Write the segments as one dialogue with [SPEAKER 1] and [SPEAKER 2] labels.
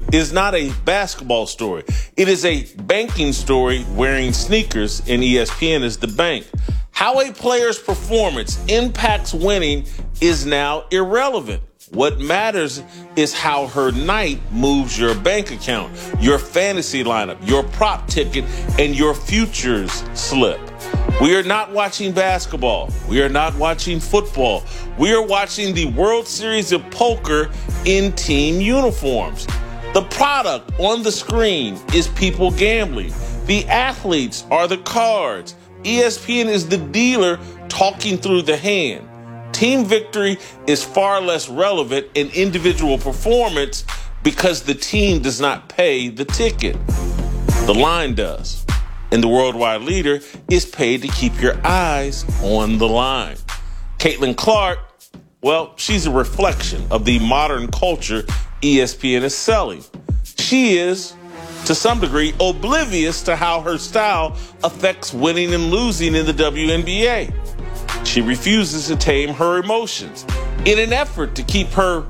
[SPEAKER 1] is not a basketball story. It is a banking story wearing sneakers, and ESPN is the bank. How a player's performance impacts winning is now irrelevant. What matters is how her night moves your bank account, your fantasy lineup, your prop ticket, and your futures slip. We are not watching basketball. We are not watching football. We are watching the World Series of Poker in team uniforms. The product on the screen is people gambling. The athletes are the cards. ESPN is the dealer talking through the hand. Team victory is far less relevant in individual performance because the team does not pay the ticket. The line does. And the worldwide leader is paid to keep your eyes on the line. Caitlin Clark, well, she's a reflection of the modern culture ESPN is selling. She is, to some degree, oblivious to how her style affects winning and losing in the WNBA. She refuses to tame her emotions. In an effort to keep her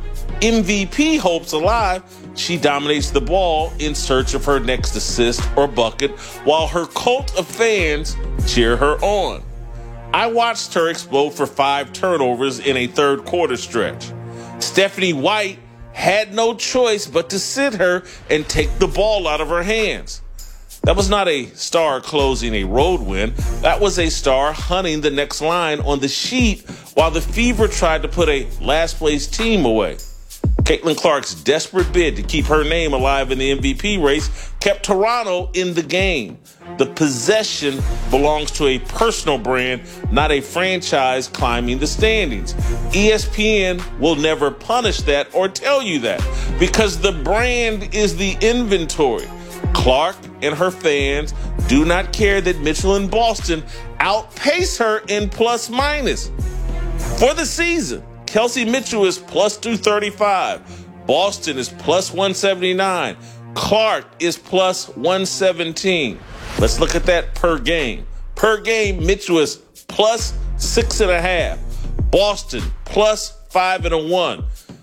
[SPEAKER 1] MVP hopes alive, she dominates the ball in search of her next assist or bucket while her cult of fans cheer her on. I watched her explode for 5 turnovers in a third quarter stretch. Stephanie White had no choice but to sit her and take the ball out of her hands. That was not a star closing a road win. That was a star hunting the next line on the sheet while the Fever tried to put a last-place team away. Caitlin Clark's desperate bid to keep her name alive in the MVP race kept Toronto in the game. The possession belongs to a personal brand, not a franchise climbing the standings. ESPN will never punish that or tell you that because the brand is the inventory. Clark and her fans do not care that Mitchell and Boston outpace her in plus minus. For the season, Kelsey Mitchell is plus 235. Boston is plus 179. Clark is plus 117. Let's look at that per game. Per game, Mitchell is plus 6.5. Boston plus 5.1.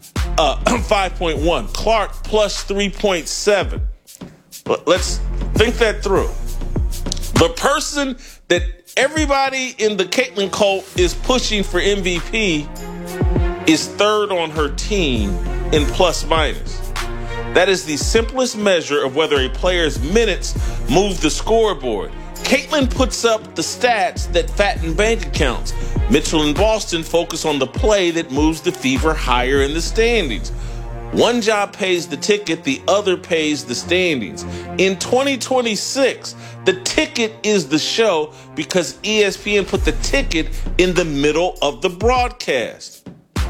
[SPEAKER 1] 5.1. Clark plus 3.7. Let's think that through. The person that everybody in the Caitlin cult is pushing for MVP is third on her team in plus minus. That is the simplest measure of whether a player's minutes move the scoreboard. Caitlin puts up the stats that fatten bank accounts. Mitchell and Boston focus on the play that moves the Fever higher in the standings. One job pays the ticket, the other pays the standings. In 2026, the ticket is the show because ESPN put the ticket in the middle of the broadcast.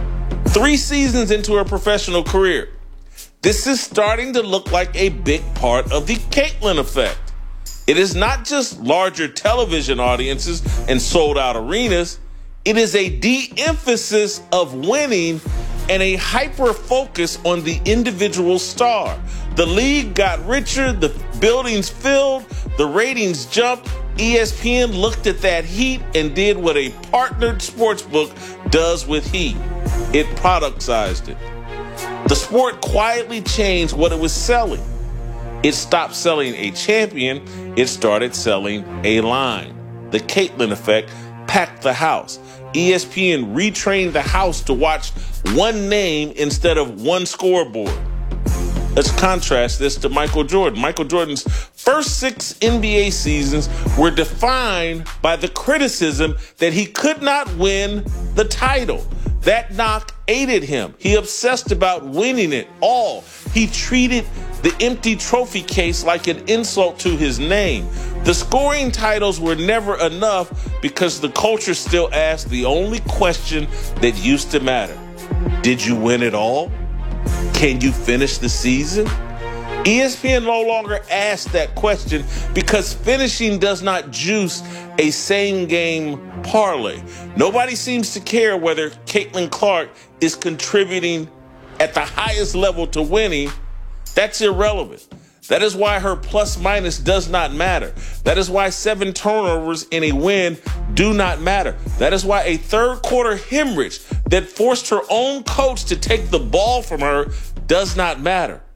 [SPEAKER 1] 3 seasons into her professional career, this is starting to look like a big part of the Caitlin effect. It is not just larger television audiences and sold-out arenas. It is a de-emphasis of winning and a hyper-focus on the individual star. The league got richer, the buildings filled, the ratings jumped. ESPN looked at that heat and did what a partnered sportsbook does with heat. It productized it. The sport quietly changed what it was selling. It stopped selling a champion. It started selling a line. The Caitlin effect packed the house. ESPN retrained the house to watch one name instead of one scoreboard. Let's contrast this to Michael Jordan. Michael Jordan's first 6 NBA seasons were defined by the criticism that he could not win the title. That knock aided him. He obsessed about winning it all. He treated the empty trophy case like an insult to his name. The scoring titles were never enough because the culture still asked the only question that used to matter. Did you win it all? Can you finish the season? ESPN no longer asks that question because finishing does not juice a same-game parlay. Nobody seems to care whether Caitlin Clark is contributing at the highest level to winning. That's irrelevant. That is why her plus-minus does not matter. That is why 7 turnovers in a win do not matter. That is why a third-quarter hemorrhage that forced her own coach to take the ball from her does not matter.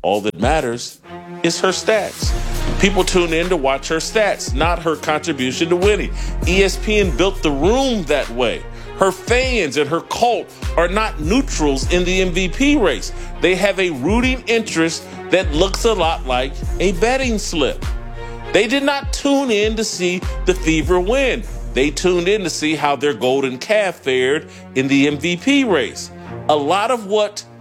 [SPEAKER 1] All that matters is her stats. People tune in to watch her stats, not her contribution to winning. ESPN built the room that way. Her fans and her cult are not neutrals in the MVP race. They have a rooting interest that looks a lot like a betting slip. They did not tune in to see the Fever win. They tuned in to see how their golden calf fared in the MVP race. A lot of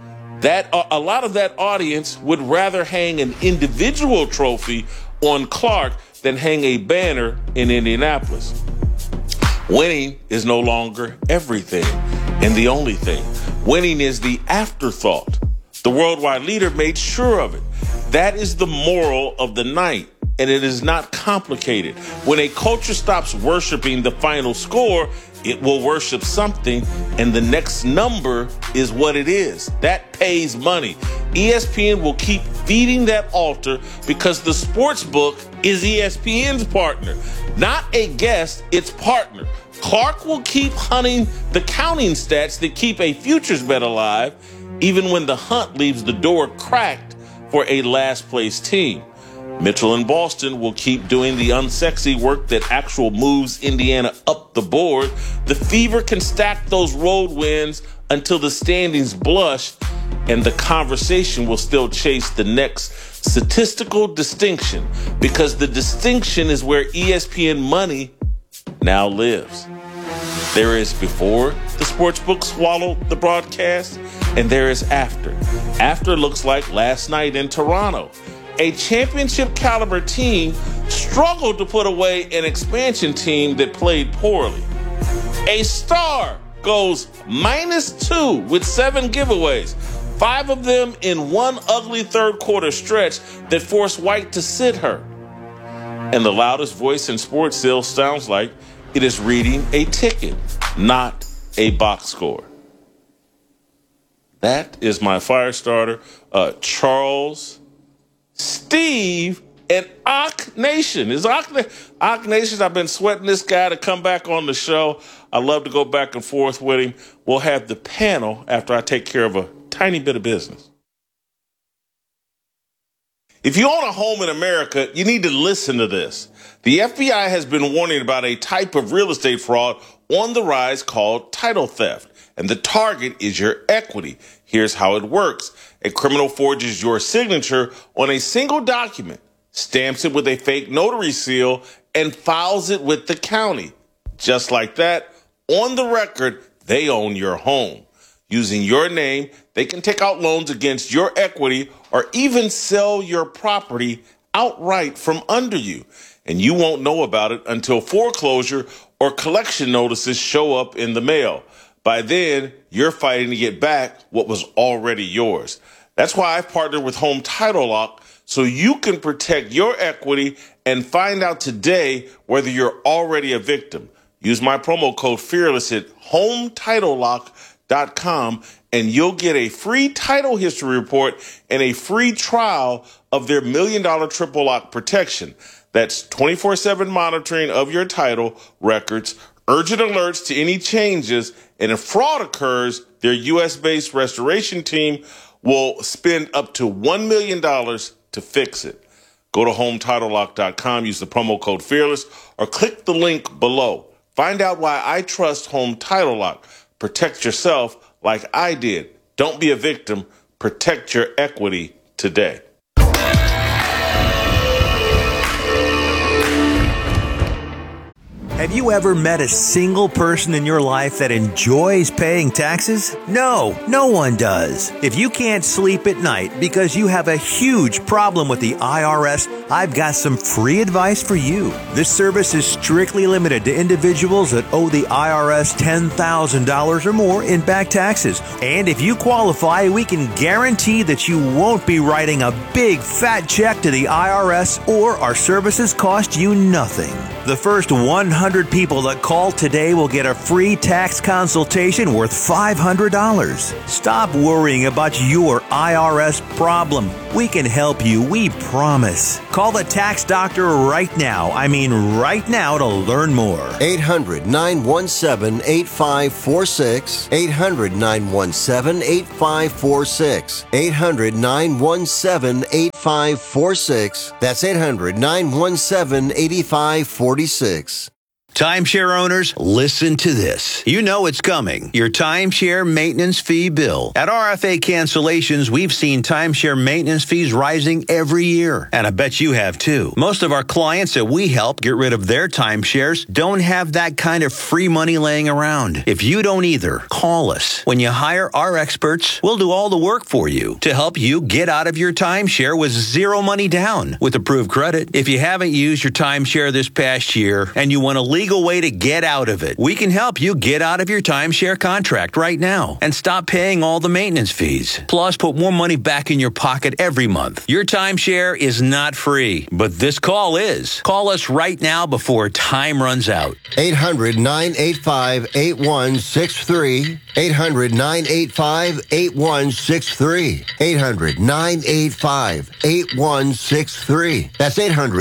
[SPEAKER 1] that audience would rather hang an individual trophy on Clark than hang a banner in Indianapolis. Winning is no longer everything and the only thing. Winning is the afterthought. The worldwide leader made sure of it. That is the moral of the night, and it is not complicated. When a culture stops worshiping the final score, it will worship something, and the next number is what it is. That pays money. ESPN will keep feeding that altar because the sports book is ESPN's partner. Not a guest, it's partner. Clark will keep hunting the counting stats that keep a futures bet alive, even when the hunt leaves the door cracked for a last place team. Mitchell and Boston will keep doing the unsexy work that actual moves Indiana up the board. The Fever can stack those road wins until the standings blush, and the conversation will still chase the next statistical distinction, because the distinction is where ESPN money now lives. There is before the sportsbook swallowed the broadcast, and there is after. After looks like last night in Toronto. A championship caliber team struggled to put away an expansion team that played poorly. A Star goes -2 with 7 giveaways, 5 of them in one ugly third quarter stretch that forced White to sit her. And the loudest voice in sports sales sounds like it is reading a ticket, not a box score. That is my fire starter, Charles, Steve, and Ak Nation. Ak Nation, I've been sweating this guy to come back on the show. I love to go back and forth with him. We'll have the panel after I take care of a tiny bit of business. If you own a home in America, you need to listen to this. The FBI has been warning about a type of real estate fraud on the rise called title theft, and the target is your equity. Here's how it works. A criminal forges your signature on a single document, stamps it with a fake notary seal, and files it with the county. Just like that, on the record, they own your home. Using your name, they can take out loans against your equity or even sell your property outright from under you. And you won't know about it until foreclosure or collection notices show up in the mail. By then, you're fighting to get back what was already yours. That's why I've partnered with Home Title Lock, so you can protect your equity and find out today whether you're already a victim. Use my promo code FEARLESS at HomeTitleLock.com, and you'll get a free title history report and a free trial of their $1 million triple lock protection. That's 24/7 monitoring of your title records, urgent alerts to any changes, and if fraud occurs, their U.S.-based restoration team will spend up to $1 million to fix it. Go to HomeTitleLock.com, use the promo code FEARLESS, or click the link below. Find out why I trust Home Title Lock. Protect yourself like I did. Don't be a victim. Protect your equity today.
[SPEAKER 2] Have you ever met a single person in your life that enjoys paying taxes? No, no one does. If you can't sleep at night because you have a huge problem with the IRS, I've got some free advice for you. This service is strictly limited to individuals that owe the IRS $10,000 or more in back taxes. And if you qualify, we can guarantee that you won't be writing a big fat check to the IRS, or our services cost you nothing. The first 100 100 people that call today will get a free tax consultation worth $500. Stop worrying about your IRS problem. We can help you, we promise. Call the tax doctor right now. I mean right now to learn more.
[SPEAKER 3] 800-917-8546. 800-917-8546. 800-917-8546. That's 800-917-8546.
[SPEAKER 2] Timeshare owners, listen to this. You know it's coming. Your timeshare maintenance fee bill. At RFA Cancellations, we've seen timeshare maintenance fees rising every year. And I bet you have too. Most of our clients that we help get rid of their timeshares don't have that kind of free money laying around. If you don't either, call us. When you hire our experts, we'll do all the work for you to help you get out of your timeshare with zero money down with approved credit. If you haven't used your timeshare this past year and you want to legal way to get out of it, we can help you get out of your timeshare contract right now and stop paying all the maintenance fees. Plus, put more money back in your pocket every month. Your timeshare is not free, but this call is. Call us right now before time runs out.
[SPEAKER 3] 800-985-8163. 800-985-8163. 800-985-8163. That's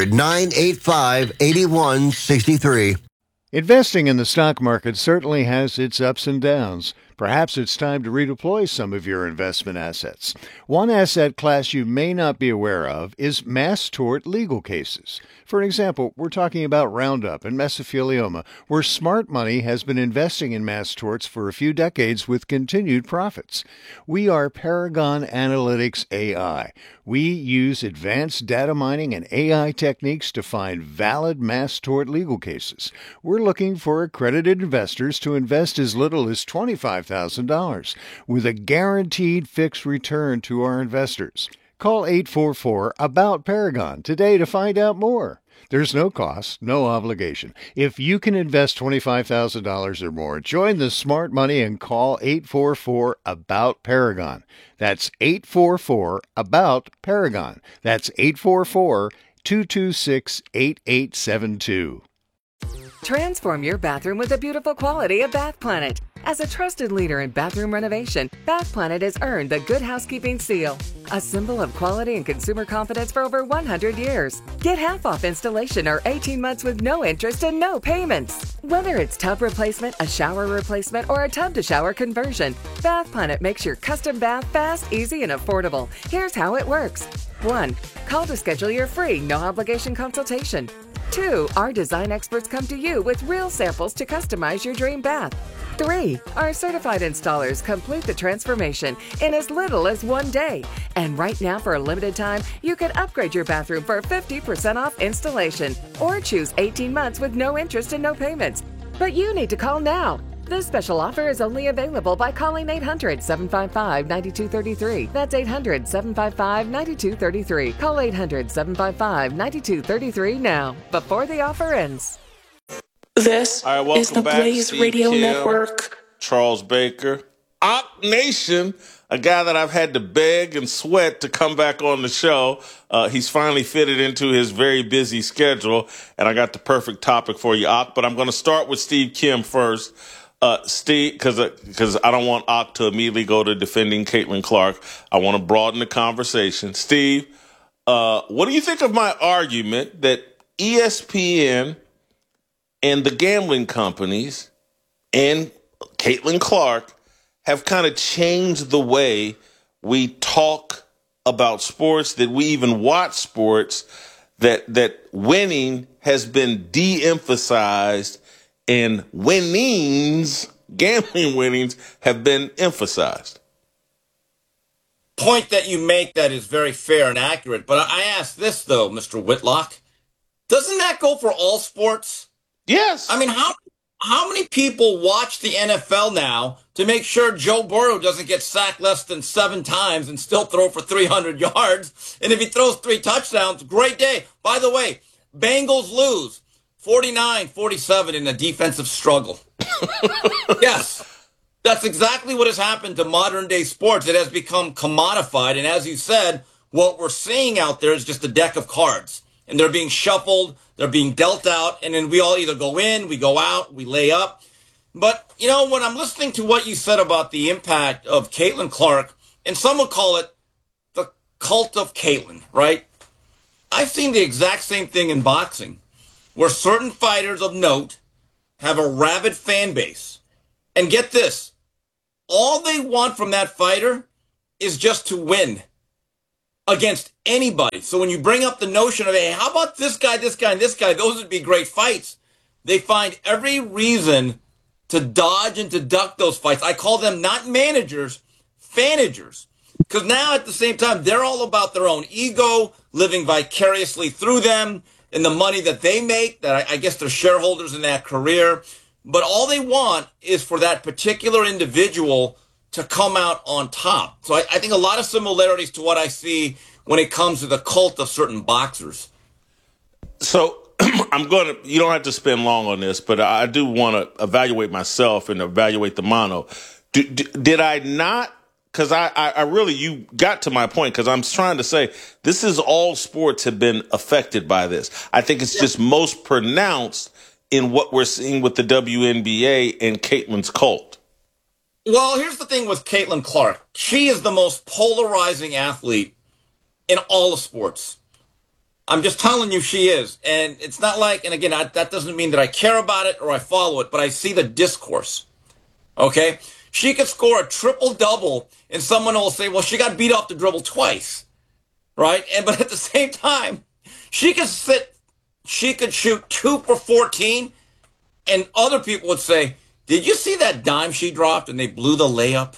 [SPEAKER 3] 800-985-8163.
[SPEAKER 4] Investing in the stock market certainly has its ups and downs. Perhaps it's time to redeploy some of your investment assets. One asset class you may not be aware of is mass tort legal cases. For example, we're talking about Roundup and mesothelioma, where smart money has been investing in mass torts for a few decades with continued profits. We are Paragon Analytics AI. We use advanced data mining and AI techniques to find valid mass tort legal cases. We're looking for accredited investors to invest as little as $25,000 with a guaranteed fixed return to our investors. Call 844-ABOUT-PARAGON today to find out more. There's no cost, no obligation. If you can invest $25,000 or more, join the smart money and call 844-ABOUT-PARAGON. That's 844-ABOUT-PARAGON. That's 844-226-8872.
[SPEAKER 5] Transform your bathroom with the beautiful quality of Bath Planet. As a trusted leader in bathroom renovation, Bath Planet has earned the Good Housekeeping seal, a symbol of quality and consumer confidence for over 100 years. Get half off installation or 18 months with no interest and no payments. Whether it's tub replacement, a shower replacement, or a tub-to-shower conversion, Bath Planet makes your custom bath fast, easy, and affordable. Here's how it works. 1. Call to schedule your free, no-obligation consultation. 2. Our design experts come to you with real samples to customize your dream bath. 3. Our certified installers complete the transformation in as little as 1 day. And right now, for a limited time, you can upgrade your bathroom for 50% off installation or choose 18 months with no interest and no payments. But you need to call now. This special offer is only available by calling 800-755-9233. That's 800-755-9233. Call 800-755-9233 now, before the offer ends.
[SPEAKER 6] This is the Blaze Radio Network.
[SPEAKER 1] Charles Baker. Ock Nation, a guy that I've had to beg and sweat to come back on the show. He's finally fitted into his very busy schedule, and I got the perfect topic for you, Ock. But I'm going to start with Steve Kim first. Steve, because I don't want Ock to immediately go to defending Caitlin Clark. I want to broaden the conversation. Steve, what do you think of my argument that ESPN and the gambling companies and Caitlin Clark have kind of changed the way we talk about sports, that we even watch sports, that winning has been de-emphasized and gambling winnings have been emphasized?
[SPEAKER 7] Point that you make that is very fair and accurate, but I ask this, though, Mr. Whitlock. Doesn't that go for all sports?
[SPEAKER 1] Yes.
[SPEAKER 7] I mean, how many people watch the NFL now to make sure Joe Burrow doesn't get sacked less than 7 times and still throw for 300 yards? And if he throws 3 touchdowns, great day. By the way, Bengals lose 49-47 in a defensive struggle. Yes, that's exactly what has happened to modern day sports. It has become commodified. And as you said, what we're seeing out there is just a deck of cards. and they're being shuffled, they're being dealt out, and then we all either go in, we go out, we lay up. But, when I'm listening to what you said about the impact of Caitlin Clark, and some would call it the cult of Caitlin, right? I've seen the exact same thing in boxing, where certain fighters of note have a rabid fan base. And get this, all they want from that fighter is just to win against anybody. So when you bring up the notion of, hey, how about this guy, and this guy, those would be great fights. They find every reason to dodge and to duck those fights. I call them not managers, fanagers. Because now at the same time, they're all about their own ego, living vicariously through them and the money that they make, that I guess they're shareholders in that career. But all they want is for that particular individual to come out on top. So I think a lot of similarities to what I see when it comes to the cult of certain boxers.
[SPEAKER 1] So you don't have to spend long on this, but I do want to evaluate myself and evaluate the mono. Did I not? Because I really, you got to my point, because I'm trying to say this is all sports have been affected by this. I think it's just most pronounced in what we're seeing with the WNBA and Caitlin's cult.
[SPEAKER 7] Well, here's the thing with Caitlin Clark. She is the most polarizing athlete in all of sports. I'm just telling you she is. And it's not like, and again, that doesn't mean that I care about it or I follow it, but I see the discourse. Okay? She could score a triple-double, and someone will say, well, she got beat off the dribble twice, right? But at the same time, she could shoot 2 for 14, and other people would say, did you see that dime she dropped and they blew the layup?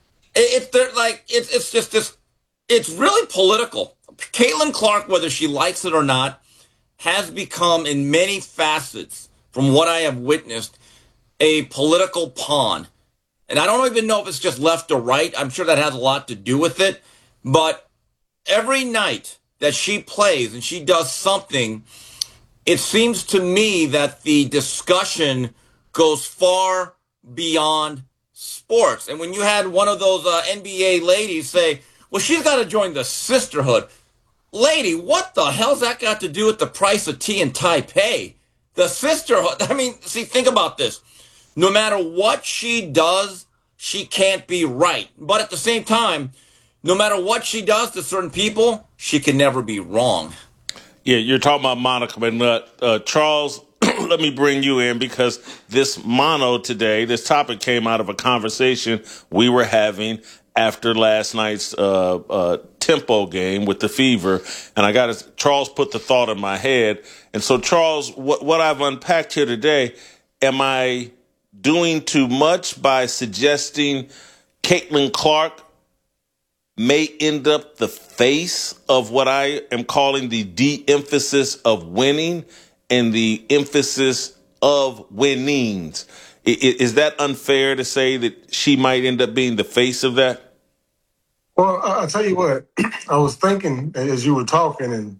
[SPEAKER 7] It's just this, it's really political. Caitlin Clark, whether she likes it or not, has become in many facets, from what I have witnessed, a political pawn. And I don't even know if it's just left or right. I'm sure that has a lot to do with it. But every night that she plays and she does something, it seems to me that the discussion goes far beyond sports. And when you had one of those NBA ladies say, well, she's got to join the sisterhood. Lady, what the hell's that got to do with the price of tea in Taipei? The sisterhood. I mean, see, think about this. No matter what she does, she can't be right. But at the same time, no matter what she does to certain people, she can never be wrong.
[SPEAKER 1] Yeah, you're talking about Monica McNutt. Charles, let me bring you in, because this topic came out of a conversation we were having after last night's tempo game with the Fever. And Charles put the thought in my head. And so, Charles, what I've unpacked here today, am I doing too much by suggesting Caitlin Clark may end up the face of what I am calling the de-emphasis of winning and the emphasis of winnings? Is that unfair to say that she might end up being the face of that?
[SPEAKER 8] Well, I'll tell you what, I was thinking as you were talking, and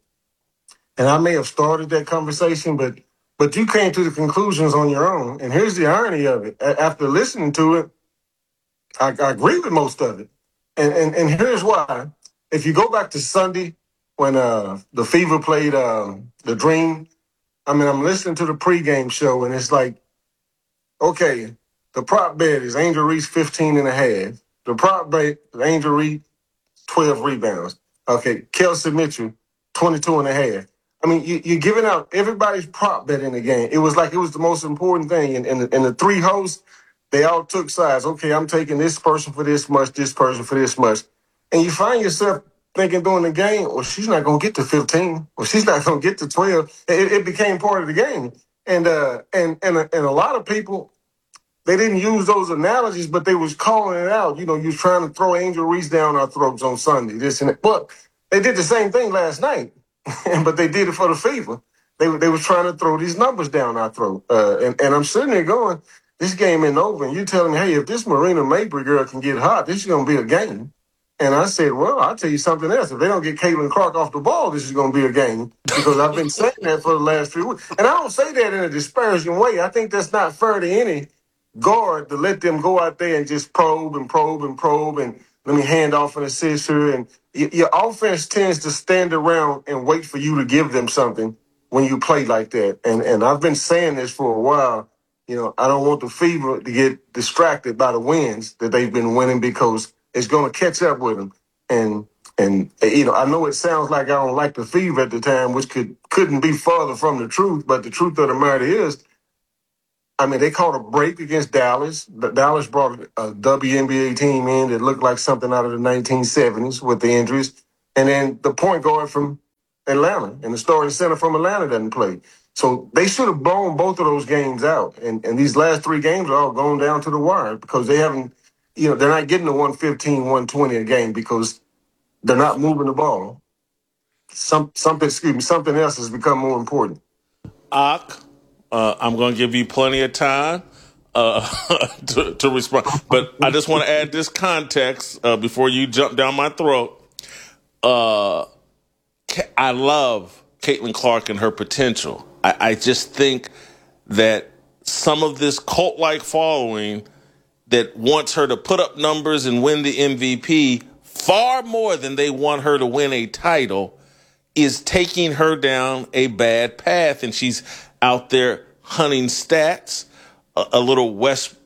[SPEAKER 8] I may have started that conversation, but you came to the conclusions on your own. And here's the irony of it. After listening to it, I agree with most of it. And here's why. If you go back to Sunday when the Fever played the Dream, I'm listening to the pregame show, and it's like, okay, the prop bet is Angel Reese 15.5. The prop bet is Angel Reese 12 rebounds. Okay, Kelsey Mitchell 22.5. You're giving out everybody's prop bet in the game. It was like it was the most important thing. And the three hosts, they all took sides. Okay, I'm taking this person for this much, this person for this much. And you find yourself thinking during the game, well, she's not going to get to 15. Or she's not going to get to 12. It became part of the game. And a lot of people, they didn't use those analogies, but they was calling it out. You was trying to throw Angel Reese down our throats on Sunday, this and that. But they did the same thing last night. But they did it for the Fever. They were trying to throw these numbers down our throat. And I'm sitting there going, this game ain't over. And you're telling me, hey, if this Marina Mabrey girl can get hot, this is going to be a game. And I said, well, I'll tell you something else. If they don't get Caitlin Clark off the ball, this is going to be a game. Because I've been saying that for the last few weeks. And I don't say that in a disparaging way. I think that's not fair to any guard to let them go out there and just probe and probe and probe. And let me hand off an assist here. And your offense tends to stand around and wait for you to give them something when you play like that. And I've been saying this for a while. You know, I don't want the Fever to get distracted by the wins that they've been winning because it's going to catch up with them. And you know, I know it sounds like I don't like the Fever at the time, which couldn't be farther from the truth. But the truth of the matter is, I mean, they caught a break against Dallas. Dallas brought a WNBA team in that looked like something out of the 1970s with the injuries. And then the point guard from Atlanta and the starting center from Atlanta doesn't play. So they should have blown both of those games out. And these last three games are all going down to the wire because they haven't, you know, they're not getting the 115, 120 a game because they're not moving the ball. Something else has become more important.
[SPEAKER 1] I'm going to give you plenty of time to respond. But I just want to add this context before you jump down my throat. I love Caitlin Clark and her potential. I just think that some of this cult-like following that wants her to put up numbers and win the MVP far more than they want her to win a title is taking her down a bad path, and she's out there hunting stats, a little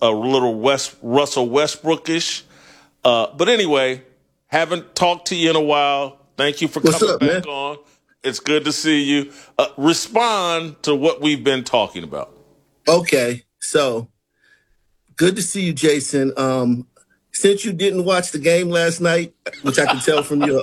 [SPEAKER 1] Russell Westbrookish. But anyway, haven't talked to you in a while. Thank you for coming back on. It's good to see you. Respond to what we've been talking about.
[SPEAKER 9] Okay, so good to see you, Jason. Since you didn't watch the game last night, which I can tell from your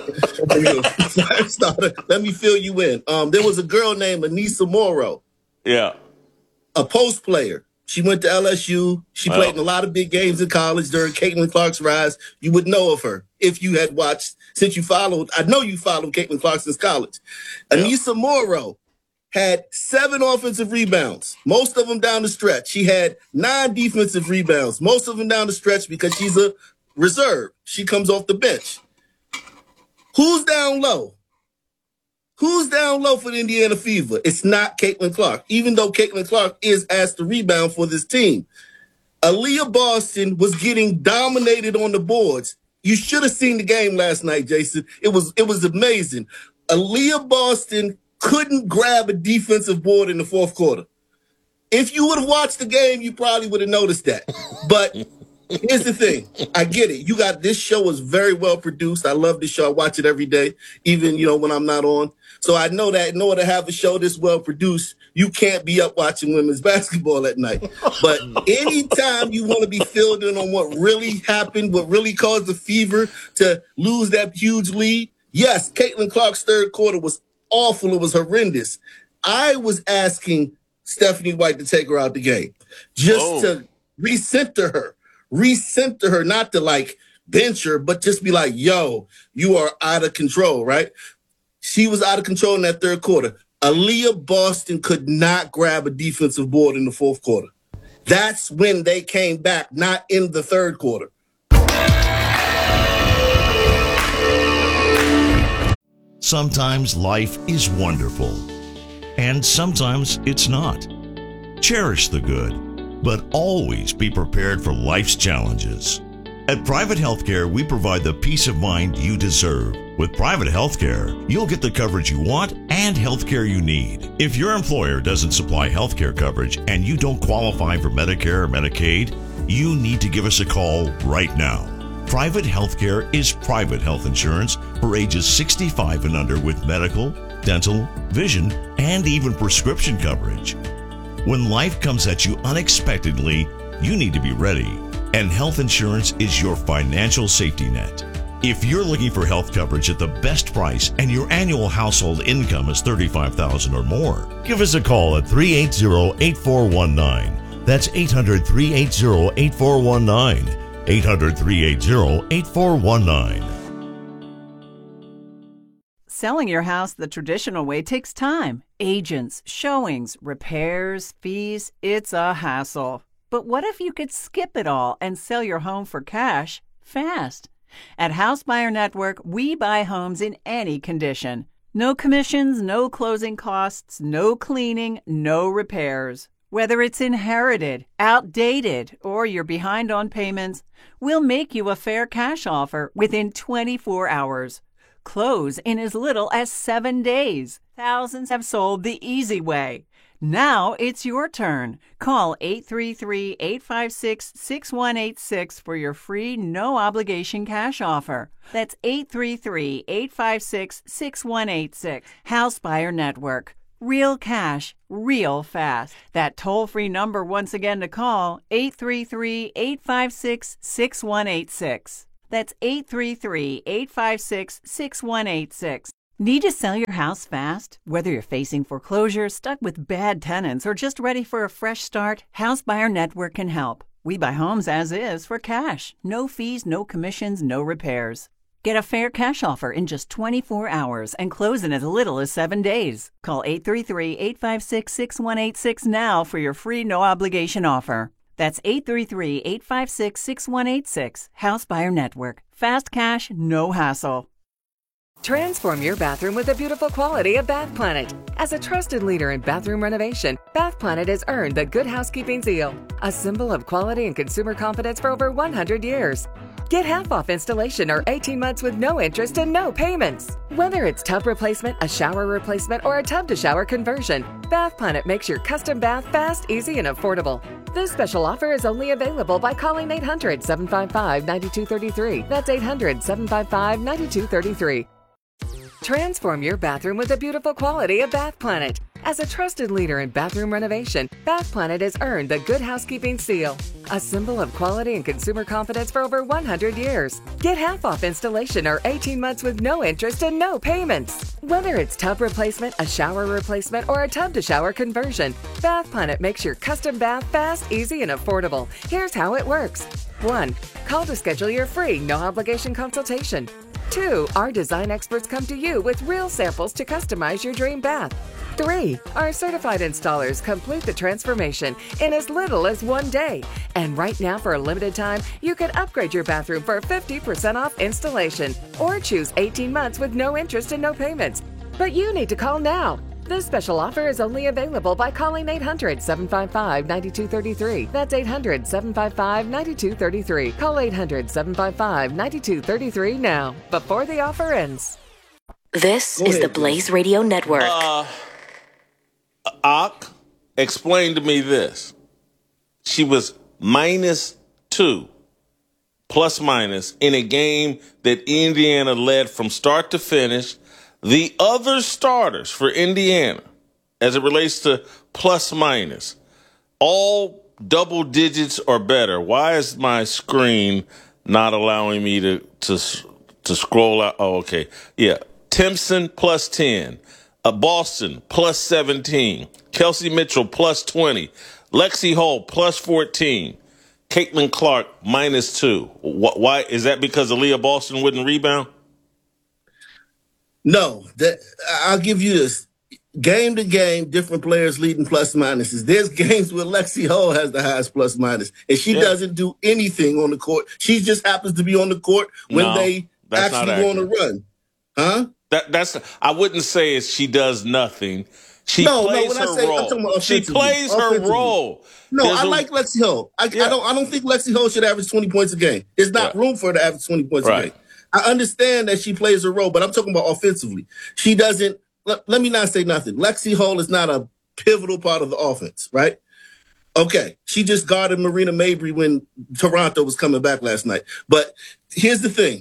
[SPEAKER 9] starter, let me fill you in. There was a girl named Anissa Morrow.
[SPEAKER 1] Yeah.
[SPEAKER 9] A post player. She went to LSU. She played in a lot of big games in college during Caitlin Clark's rise. You would know of her if you had watched, since you followed, I know you followed Caitlin Clark since college. Yeah. Anissa Morrow had 7 offensive rebounds, most of them down the stretch. She had 9 defensive rebounds, most of them down the stretch because she's a reserve. She comes off the bench. Who's down low? Who's down low for the Indiana Fever? It's not Caitlin Clark, even though Caitlin Clark is asked to rebound for this team. Aaliyah Boston was getting dominated on the boards. You should have seen the game last night, Jason. It was amazing. Aaliyah Boston couldn't grab a defensive board in the fourth quarter. If you would have watched the game, you probably would have noticed that. But here's the thing. I get it. This show is very well produced. I love this show. I watch it every day, even, when I'm not on. So I know that in order to have a show this well produced, you can't be up watching women's basketball at night. But anytime you want to be filled in on what really happened, what really caused the Fever to lose that huge lead, yes, Caitlin Clark's third quarter was awful. It was horrendous. I was asking Stephanie White to take her out the game just to recenter her, not to bench her, but just be like, yo, you are out of control, right? She was out of control in that third quarter. Aaliyah Boston could not grab a defensive board in the fourth quarter. That's when they came back, not in the third quarter.
[SPEAKER 10] Sometimes life is wonderful, and sometimes it's not. Cherish the good, but always be prepared for life's challenges. At Private Healthcare, we provide the peace of mind you deserve. With Private Healthcare, you'll get the coverage you want and healthcare you need. If your employer doesn't supply healthcare coverage and you don't qualify for Medicare or Medicaid, you need to give us a call right now. Private Healthcare is private health insurance for ages 65 and under with medical, dental, vision, and even prescription coverage. When life comes at you unexpectedly, you need to be ready, and health insurance is your financial safety net. If you're looking for health coverage at the best price and your annual household income is $35,000 or more, give us a call at 380-8419. That's 800-380-8419. 800-380-8419.
[SPEAKER 11] Selling your house the traditional way takes time. Agents, showings, repairs, fees, it's a hassle. But what if you could skip it all and sell your home for cash fast? At House Buyer Network, we buy homes in any condition. No commissions, no closing costs, no cleaning, no repairs. Whether it's inherited, outdated, or you're behind on payments, we'll make you a fair cash offer within 24 hours. Close in as little as 7 days. Thousands have sold the easy way. Now it's your turn. Call 833-856-6186 for your free no-obligation cash offer. That's 833-856-6186. House Buyer Network. Real cash, real fast. That toll-free number once again to call, 833-856-6186. That's 833-856-6186. Need to sell your house fast? Whether you're facing foreclosure, stuck with bad tenants, or just ready for a fresh start, House Buyer Network can help. We buy homes as is for cash. No fees, no commissions, no repairs. Get a fair cash offer in just 24 hours and close in as little as 7 days. Call 833-856-6186 now for your free no-obligation offer. That's 833-856-6186. House Buyer Network. Fast cash, no hassle.
[SPEAKER 5] Transform your bathroom with the beautiful quality of Bath Planet. As a trusted leader in bathroom renovation, Bath Planet has earned the Good Housekeeping seal, a symbol of quality and consumer confidence for over 100 years. Get half off installation or 18 months with no interest and no payments. Whether it's tub replacement, a shower replacement, or a tub-to-shower conversion, Bath Planet makes your custom bath fast, easy, and affordable. This special offer is only available by calling 800-755-9233. That's 800-755-9233. Transform your bathroom with the beautiful quality of Bath Planet. As a trusted leader in bathroom renovation, Bath Planet has earned the Good Housekeeping seal, a symbol of quality and consumer confidence for over 100 years. Get half off installation or 18 months with no interest and no payments. Whether it's tub replacement, a shower replacement, or a tub-to-shower conversion, Bath Planet makes your custom bath fast, easy, and affordable. Here's how it works. 1. Call to schedule your free, no-obligation consultation. 2. Our design experts come to you with real samples to customize your dream bath. 3. Our certified installers complete the transformation in as little as 1 day. And right now, for a limited time, you can upgrade your bathroom for 50% off installation or choose 18 months with no interest and no payments. But you need to call now. This special offer is only available by calling 800-755-9233. That's 800-755-9233. Call 800-755-9233 now, before the offer ends.
[SPEAKER 6] This is the Blaze Radio Network.
[SPEAKER 1] Ak, explain to me this. She was -2, plus minus, in a game that Indiana led from start to finish. The other starters for Indiana, as it relates to plus minus, all double digits or better. Why is my screen not allowing me to scroll out? Oh, okay. Yeah. Timpson plus 10. Boston plus 17. Kelsey Mitchell plus 20. Lexi Hull plus 14. Caitlin Clark -2. Why is that? Because Aaliyah Boston wouldn't rebound?
[SPEAKER 9] No, I'll give you this. Game to game, different players leading plus minuses. There's games where Lexi Hull has the highest plus minus, and she doesn't do anything on the court. She just happens to be on the court when they actually go on a run. Huh?
[SPEAKER 1] I wouldn't say she does nothing. She plays her role. She plays her role.
[SPEAKER 9] No, I like Lexi Hull. I don't think Lexi Hull should average 20 points a game. There's not room for her to average 20 points a game. I understand that she plays her role, but I'm talking about offensively. She doesn't. Let me not say nothing. Lexi Hull is not a pivotal part of the offense, right? Okay, she just guarded Marina Mabry when Toronto was coming back last night. But here's the thing.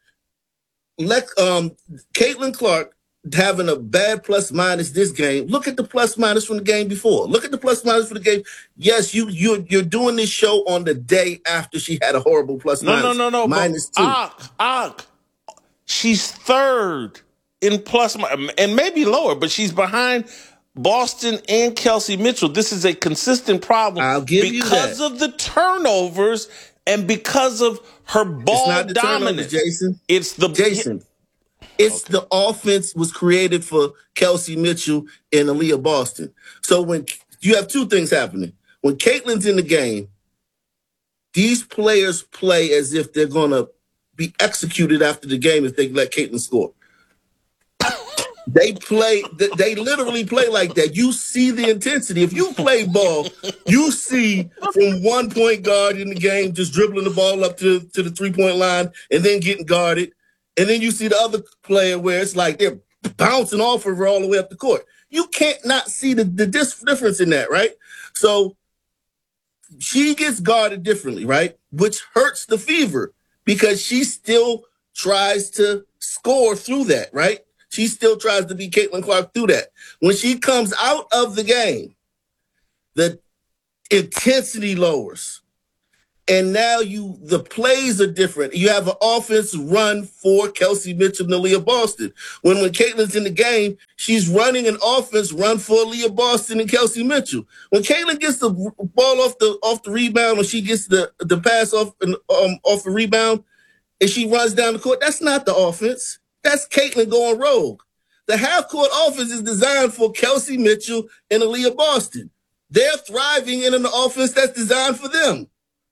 [SPEAKER 9] Caitlin Clark having a bad plus minus this game. Look at the plus minus from the game before. Look at the plus minus for the game. Yes, you're doing this show on the day after she had a horrible plus minus.
[SPEAKER 1] No. -2. She's third in plus and maybe lower, but she's behind Boston and Kelsey Mitchell. This is a consistent problem.
[SPEAKER 9] I'll give you that.
[SPEAKER 1] Because of the turnovers and because of her ball dominance.
[SPEAKER 9] Jason.
[SPEAKER 1] It's the
[SPEAKER 9] the offense was created for Kelsey Mitchell and Aaliyah Boston. So when you have two things happening. When Caitlin's in the game, these players play as if they're going to be executed after the game if they let Caitlin score. They literally play like that. You see the intensity. If you play ball, you see from one point guard in the game just dribbling the ball up to the 3-point line and then getting guarded. And then you see the other player where it's like they're bouncing off of her all the way up the court. You can't not see the difference in that, right? So she gets guarded differently, right? Which hurts the Fever because she still tries to score through that, right? She still tries to beat Caitlin Clark through that. When she comes out of the game, the intensity lowers. And now the plays are different. You have an offense run for Kelsey Mitchell and Aaliyah Boston. When Caitlin's in the game, she's running an offense run for Aaliyah Boston and Kelsey Mitchell. When Caitlin gets the ball off the rebound, when she gets the pass off the rebound, and she runs down the court, that's not the offense. That's Caitlin going rogue. The half-court offense is designed for Kelsey Mitchell and Aaliyah Boston. They're thriving in an offense that's designed for them.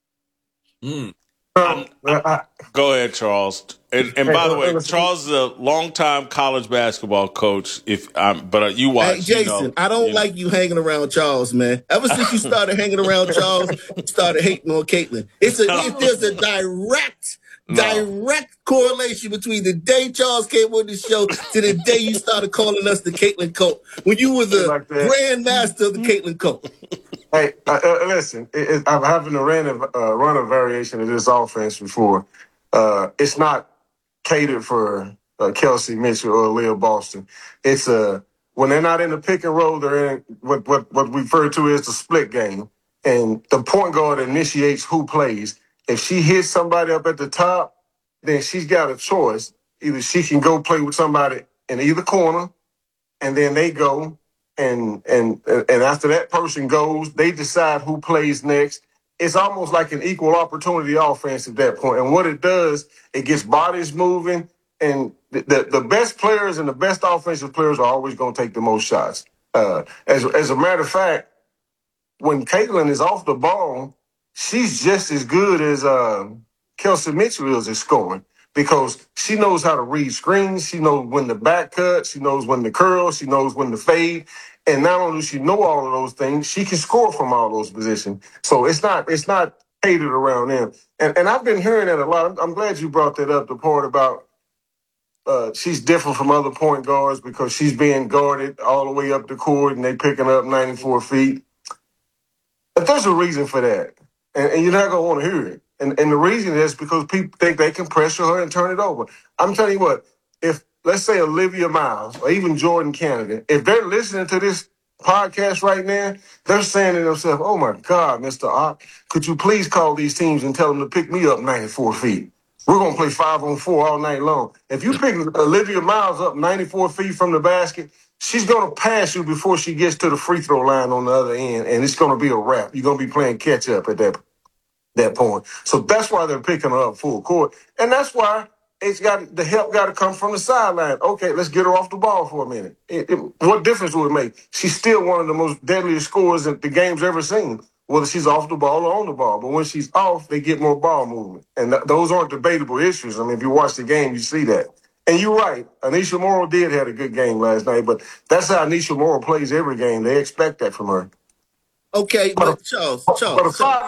[SPEAKER 1] Go ahead, Charles. And by the way, Charles is a longtime college basketball coach. But you watch.
[SPEAKER 9] Hey, Jason, I don't like you hanging around Charles, man. Ever since you started hanging around Charles, you started hating on Caitlin. There's a direct correlation between the day Charles came on the show to the day you started calling us the Caitlin cult, when you were the grandmaster of the Caitlin cult.
[SPEAKER 8] Hey, listen, I'm having run a variation of this offense before. It's not catered for Kelsey Mitchell or Aaliyah Boston. It's when they're not in the pick and roll, they're in what we refer to as the split game. And the point guard initiates who plays. If she hits somebody up at the top, then she's got a choice. Either she can go play with somebody in either corner, and then they go. And after that person goes, they decide who plays next. It's almost like an equal opportunity offense at that point. And what it does, it gets bodies moving. And the best players and the best offensive players are always going to take the most shots. As a matter of fact, when Caitlin is off the ball, she's just as good as Kelsey Mitchell is at scoring, because she knows how to read screens. She knows when the back cut. She knows when to curl. She knows when to fade. And not only does she know all of those things, she can score from all those positions. So it's not catered around them. And I've been hearing that a lot. I'm glad you brought that up, the part about she's different from other point guards because she's being guarded all the way up the court and they picking up 94 feet. But there's a reason for that. And you're not going to want to hear it. And the reason is because people think they can pressure her and turn it over. I'm telling you what, if, let's say, Olivia Miles or even Jordan Canada, if they're listening to this podcast right now, they're saying to themselves, oh, my God, Mr. Ott, could you please call these teams and tell them to pick me up 94 feet? We're going to play 5-on-4 all night long. If you pick Olivia Miles up 94 feet from the basket, she's going to pass you before she gets to the free throw line on the other end, and it's going to be a wrap. You're going to be playing catch-up at that point. So that's why they're picking her up full court. And that's why the help got to come from the sideline. Okay, let's get her off the ball for a minute. What difference would it make? She's still one of the most deadliest scorers that the game's ever seen, whether she's off the ball or on the ball. But when she's off, they get more ball movement. And those aren't debatable issues. I mean, if you watch the game, you see that. And you're right. Anisha Morrow did have a good game last night, but that's how Anisha Morrow plays every game. They expect that from her.
[SPEAKER 9] Okay, but Charles. But
[SPEAKER 8] a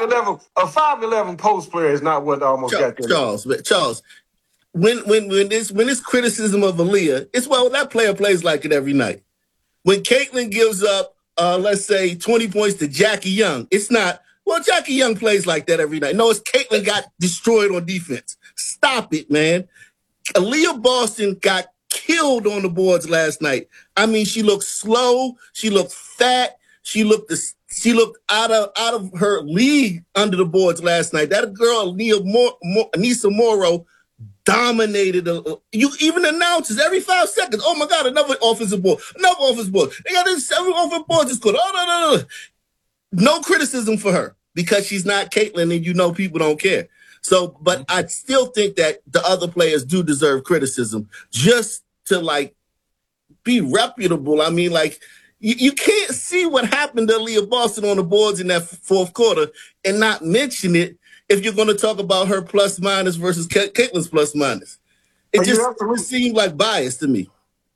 [SPEAKER 8] 5'11" post player is not what almost got there.
[SPEAKER 9] Charles, when it's criticism of Aaliyah, it's that player plays like it every night. When Caitlin gives up, let's say 20 points to Jackie Young, it's not, Jackie Young plays like that every night. No, it's Caitlin got destroyed on defense. Stop it, man. Aaliyah Boston got killed on the boards last night. I mean, she looked slow. She looked fat. She looked out of her league under the boards last night. That girl, Anisha Morrow, dominated. You even announces every 5 seconds, oh my God, another offensive board. They got this 7 offensive boards just scored. Oh, no. No criticism for her because she's not Caitlin and people don't care. So, but I still think that the other players do deserve criticism just to be reputable. I mean, you can't see what happened to Aaliyah Boston on the boards in that fourth quarter and not mention it if you're going to talk about her plus minus versus Caitlin's plus minus. It just seemed like bias to me.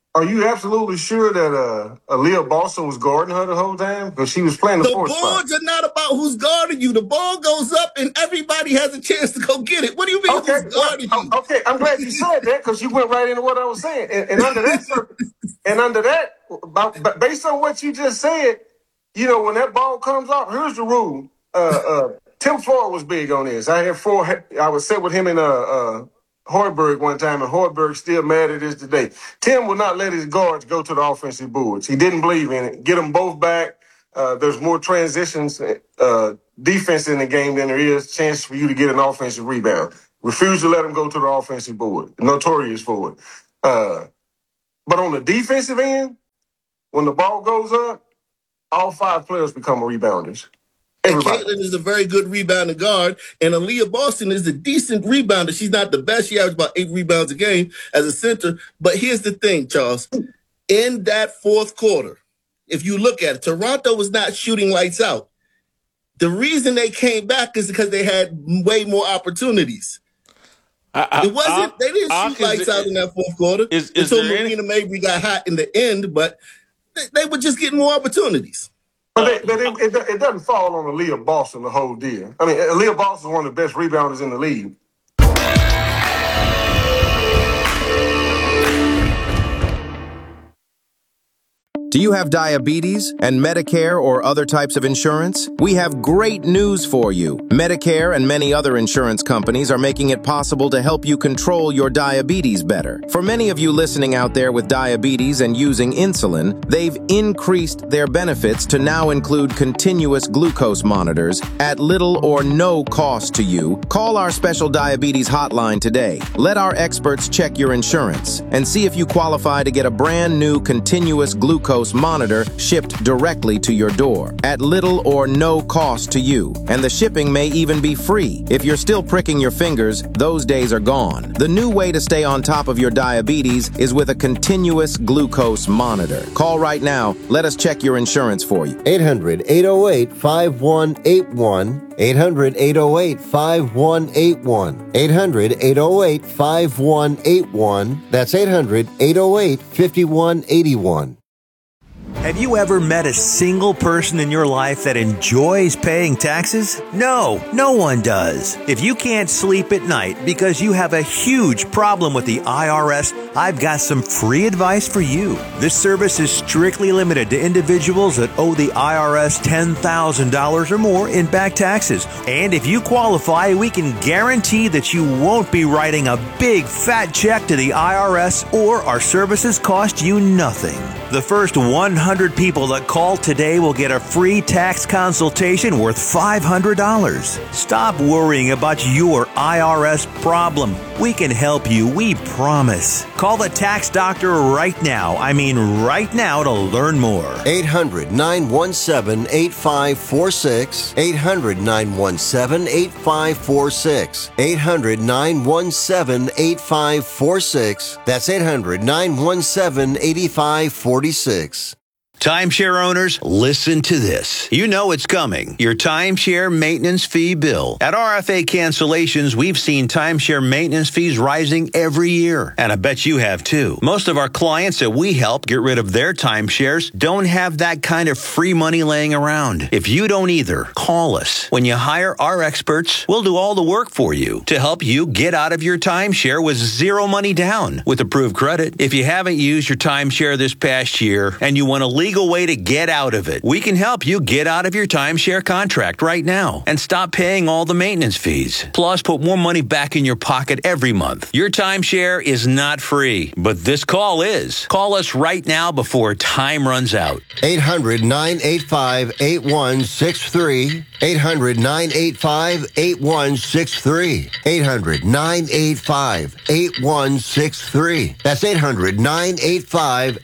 [SPEAKER 8] Are you absolutely sure that Aaliyah Boston was guarding her the whole time? Because she was playing the fourth spot.
[SPEAKER 9] The boards are not about who's guarding you. The ball goes up and everybody has a chance to go get it. What do you mean who's guarding you?
[SPEAKER 8] Okay, I'm glad you said that because you went right into what I was saying. And under that, based on what you just said, you know, when that ball comes off, here's the rule. Tim Floyd was big on this. I was set with him in Hoiberg one time, and Hoiberg's still mad at this today. Tim will not let his guards go to the offensive boards. He didn't believe in it. Get them both back. There's more transitions, defense in the game than there is chance for you to get an offensive rebound. Refuse to let them go to the offensive board. Notorious for it. But on the defensive end, when the ball goes up, all 5 players become rebounders. Everybody.
[SPEAKER 9] And Caitlin is a very good rebounding guard, and Aaliyah Boston is a decent rebounder. She's not the best. She averages about 8 rebounds a game as a center. But here's the thing, Charles. In that fourth quarter, if you look at it, Toronto was not shooting lights out. The reason they came back is because they had way more opportunities. They didn't shoot lights out in that fourth quarter until Marina Mabry got hot in the end, but they were just getting more opportunities.
[SPEAKER 8] But it doesn't fall on Aaliyah Boston, the whole deal. I mean, Aaliyah Boston is one of the best rebounders in the league.
[SPEAKER 12] Do you have diabetes and Medicare or other types of insurance? We have great news for you. Medicare and many other insurance companies are making it possible to help you control your diabetes better. For many of you listening out there with diabetes and using insulin, they've increased their benefits to now include continuous glucose monitors at little or no cost to you. Call our special diabetes hotline today. Let our experts check your insurance and see if you qualify to get a brand new continuous glucose monitor shipped directly to your door at little or no cost to you. And the shipping may even be free. If you're still pricking your fingers, those days are gone. The new way to stay on top of your diabetes is with a continuous glucose monitor. Call right now. Let us check your insurance for you.
[SPEAKER 3] 800-808-5181. 800-808-5181. 800-808-5181. That's 800-808-5181.
[SPEAKER 2] Have you ever met a single person in your life that enjoys paying taxes? No, no one does. If you can't sleep at night because you have a huge problem with the IRS, I've got some free advice for you. This service is strictly limited to individuals that owe the IRS $10,000 or more in back taxes. And if you qualify, we can guarantee that you won't be writing a big fat check to the IRS, or our services cost you nothing. The first 100 people that call today will get a free tax consultation worth $500. Stop worrying about your IRS problem. We can help you, we promise. Call the tax doctor right now. I mean right now, to learn more.
[SPEAKER 3] 800-917-8546. 800-917-8546. 800-917-8546. That's 800-917-8546.
[SPEAKER 2] Timeshare owners, listen to this. You know it's coming. Your timeshare maintenance fee bill. At RFA Cancellations, we've seen timeshare maintenance fees rising every year. And I bet you have too. Most of our clients that we help get rid of their timeshares don't have that kind of free money laying around. If you don't either, call us. When you hire our experts, we'll do all the work for you to help you get out of your timeshare with zero money down with approved credit. If you haven't used your timeshare this past year and you want to legal way to get out of it, we can help you get out of your timeshare contract right now and stop paying all the maintenance fees. Plus, put more money back in your pocket every month. Your timeshare is not free, but this call is. Call us right now before time runs out.
[SPEAKER 3] 800-985-8163. 800-985-8163. 800-985-8163. That's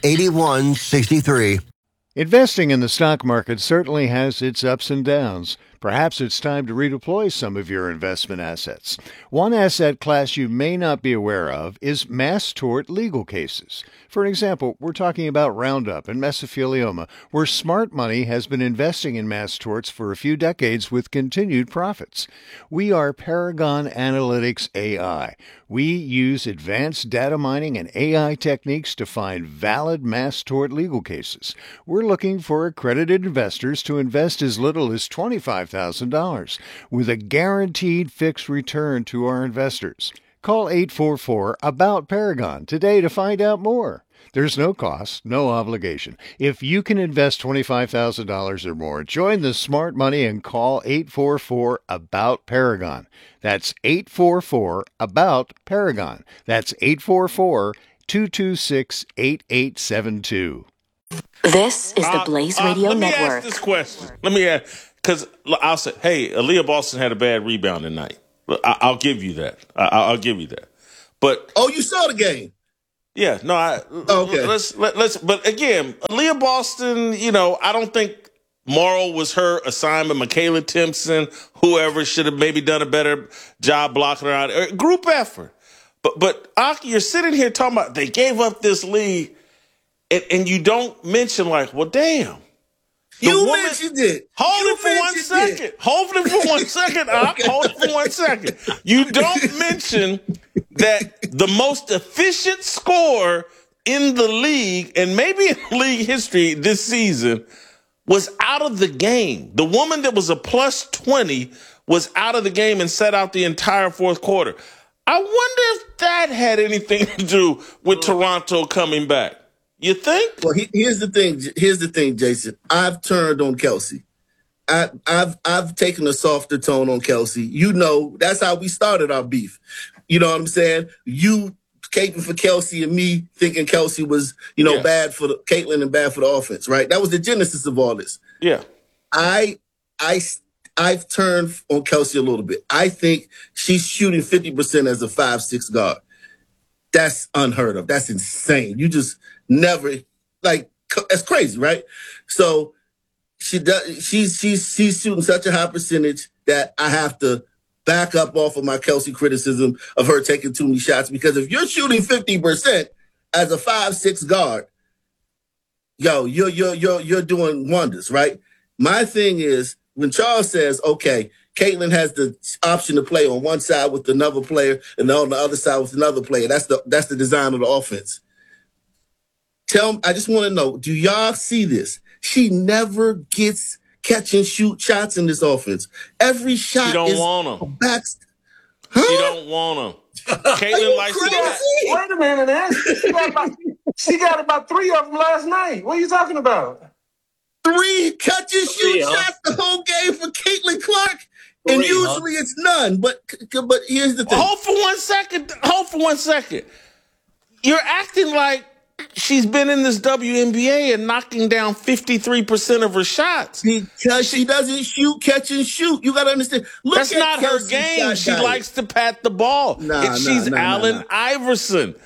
[SPEAKER 3] 800-985-8163.
[SPEAKER 4] Investing in the stock market certainly has its ups and downs. Perhaps it's time to redeploy some of your investment assets. One asset class you may not be aware of is mass tort legal cases. For example, we're talking about Roundup and mesothelioma, where smart money has been investing in mass torts for a few decades with continued profits. We are Paragon Analytics AI. We use advanced data mining and AI techniques to find valid mass tort legal cases. We're looking for accredited investors to invest as little as $25,000 with a guaranteed fixed return to our investors. Call 844-ABOUT-PARAGON today to find out more. There's no cost, no obligation. If you can invest $25,000 or more, join the smart money and call 844-ABOUT-PARAGON. That's 844-ABOUT-PARAGON. That's 844-226-8872.
[SPEAKER 6] This is the Blaze Radio Network.
[SPEAKER 1] Let me ask this question. Because I'll say, hey, Aaliyah Boston had a bad rebound tonight. I'll give you that. I'll give you that. But
[SPEAKER 9] you saw the game.
[SPEAKER 1] Yeah, no, okay. Let's. But again, Aaliyah Boston, I don't think Morrow was her assignment. Michaela Timpson, whoever should have maybe done a better job blocking her out. Group effort. But Aki, you're sitting here talking about they gave up this lead, and you don't mention well, damn.
[SPEAKER 9] You mentioned it.
[SPEAKER 1] Hold it for 1 second. Hold it for 1 second, Ak. Hold it for 1 second. You don't mention that the most efficient scorer in the league, and maybe in league history this season, was out of the game. The woman that was a plus 20 was out of the game and sat out the entire fourth quarter. I wonder if that had anything to do with Toronto coming back. You think?
[SPEAKER 9] Well, here's the thing. Here's the thing, Jason. I've turned on Kelsey. I've taken a softer tone on Kelsey. That's how we started our beef. You know what I'm saying? You caping for Kelsey and me thinking Kelsey was, bad for Caitlin and bad for the offense, right? That was the genesis of all this.
[SPEAKER 1] Yeah.
[SPEAKER 9] I've turned on Kelsey a little bit. I think she's shooting 50% as a 5'6" guard. That's unheard of. That's insane. You just never that's crazy, right? So she's shooting such a high percentage that I have to back up off of my Kelsey criticism of her taking too many shots, because if you're shooting 50% as a 5'6" guard, you're doing wonders, right? My thing is when Charles says, okay, Caitlin has the option to play on one side with another player and on the other side with another player. That's the design of the offense. I just want to know, do y'all see this? She never gets catch and shoot shots in this offense. Every shot
[SPEAKER 1] she don't
[SPEAKER 9] is
[SPEAKER 1] want them.
[SPEAKER 9] Huh?
[SPEAKER 1] She don't want them. Caitlin likes
[SPEAKER 8] to. Wait a minute, she got about 3 of them last night. What are you talking about?
[SPEAKER 9] 3 catch and shoot shots the whole game for Caitlin Clark. And usually it's none, but here's the thing.
[SPEAKER 1] Hold for 1 second. You're acting like she's been in this WNBA and knocking down 53% of her shots.
[SPEAKER 9] Because she doesn't catch and shoot. You got to understand.
[SPEAKER 1] That's not her game. She likes to pat the ball. She's Allen Iverson.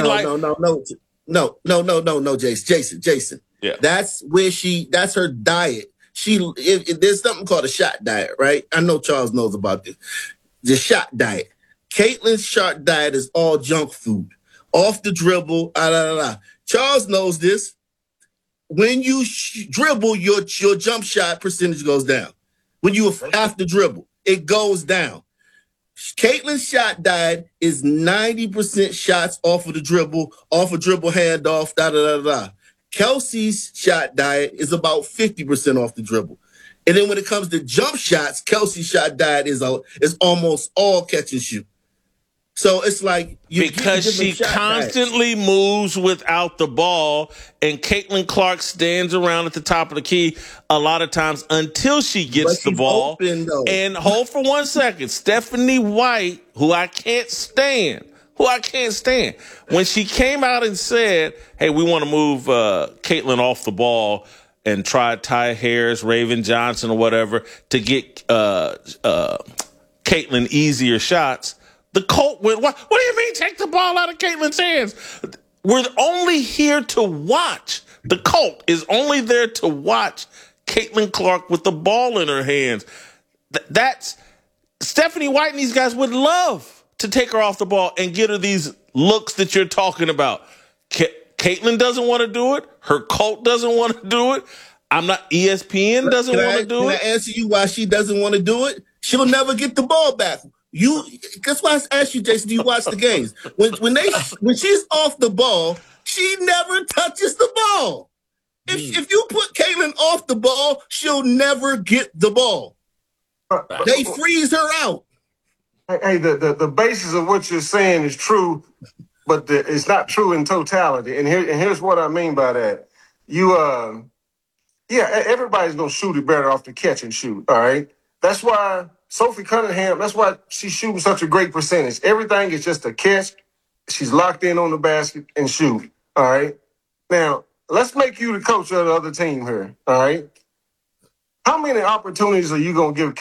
[SPEAKER 9] No, Jason.
[SPEAKER 1] Yeah.
[SPEAKER 9] That's her diet. There's something called a shot diet, right? I know Charles knows about this. The shot diet. Caitlin's shot diet is all junk food. Off the dribble, Charles knows this. When you dribble, your jump shot percentage goes down. When you have to dribble, it goes down. Caitlin's shot diet is 90% shots off of the dribble, off a dribble handoff, Kelsey's shot diet is about 50% off the dribble. And then when it comes to jump shots, Kelsey's shot diet is almost all catch and shoot. So it's like
[SPEAKER 1] because she constantly moves without the ball, and Caitlin Clark stands around at the top of the key a lot of times until she gets the ball.
[SPEAKER 9] Open,
[SPEAKER 1] and hold for 1 second, Stephanie White, who I can't stand, when she came out and said, "Hey, we want to move Caitlin off the ball and try Ty Harris, Raven Johnson, or whatever to get Caitlin easier shots." The Colt went, what do you mean take the ball out of Caitlin's hands? We're only here to watch. The Colt is only there to watch Caitlin Clark with the ball in her hands. That's Stephanie White and these guys would love to take her off the ball and get her these looks that you're talking about. Caitlin doesn't want to do it. Her cult doesn't want to do it. ESPN doesn't want to do it.
[SPEAKER 9] Can I answer you why she doesn't want to do it? She'll never get the ball back. That's why I asked you, Jason, do you watch the games? When she's off the ball, she never touches the ball. If you put Caitlin off the ball, she'll never get the ball. They freeze her out.
[SPEAKER 8] Hey, the basis of what you're saying is true, but it's not true in totality. And here's what I mean by that. Everybody's gonna shoot it better off the catch and shoot. All right, that's why Sophie Cunningham. That's why she's shooting such a great percentage. Everything is just a catch. She's locked in on the basket and shoot. All right. Now let's make you the coach of the other team here. All right. How many opportunities are you gonna give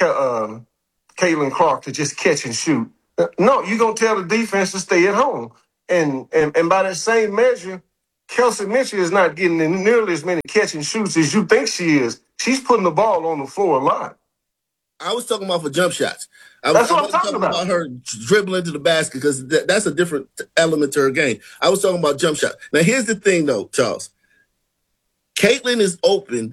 [SPEAKER 8] Caitlin Clark to just catch and shoot? No, you're gonna tell the defense to stay at home. And by that same measure, Kelsey Mitchell is not getting nearly as many catch and shoots as you think she is. She's putting the ball on the floor a lot.
[SPEAKER 9] I was talking about for jump shots.
[SPEAKER 8] That's what I'm talking about
[SPEAKER 9] her dribbling to the basket because that's a different element to her game. I was talking about jump shots. Now, here's the thing, though, Charles. Caitlin is open